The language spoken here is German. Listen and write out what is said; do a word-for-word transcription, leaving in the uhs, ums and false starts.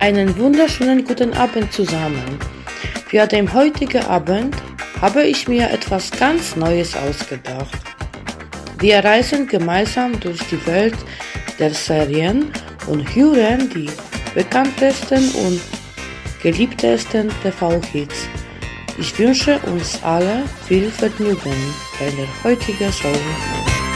Einen wunderschönen guten Abend zusammen. Für den heutigen Abend habe ich mir etwas ganz Neues ausgedacht. Wir reisen gemeinsam durch die Welt der Serien und hören die bekanntesten und geliebtesten T V-Hits. Ich wünsche uns alle viel Vergnügen bei der heutigen Show.